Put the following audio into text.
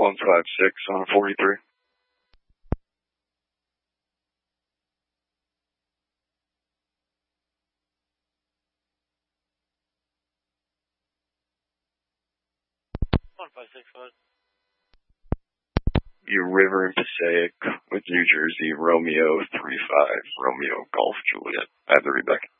156 on 43. You River and Passaic with New Jersey, Romeo 35, Romeo Golf Juliet. I have the readback.